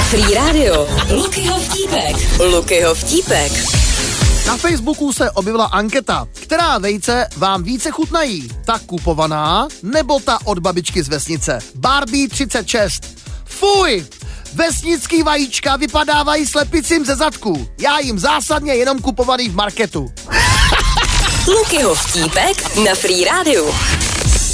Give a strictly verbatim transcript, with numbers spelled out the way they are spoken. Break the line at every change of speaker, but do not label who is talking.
Free Radio. Lukyho vtípek. Lukyho vtípek.
Na Facebooku se objevila anketa, která vejce vám více chutnají. Ta kupovaná nebo ta od babičky z vesnice? Barbie třicet šest. Fuj! Vesnický vajíčka vypadávají slepicím ze zadku. Já jim zásadně jenom kupovaný v marketu.
Lukyho vtípek na Free Radio.